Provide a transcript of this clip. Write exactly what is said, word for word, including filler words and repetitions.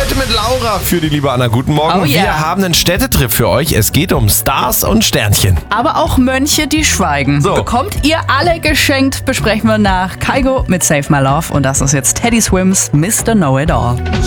Heute mit Laura für die liebe Anna. Guten Morgen. Oh yeah. Wir haben einen Städtetrip für euch. Es geht um Stars und Sternchen. Aber auch Mönche, die schweigen. So. Bekommt ihr alle geschenkt, besprechen wir nach Kygo mit Save My Love. Und das ist jetzt Teddy Swims Mister Know It All.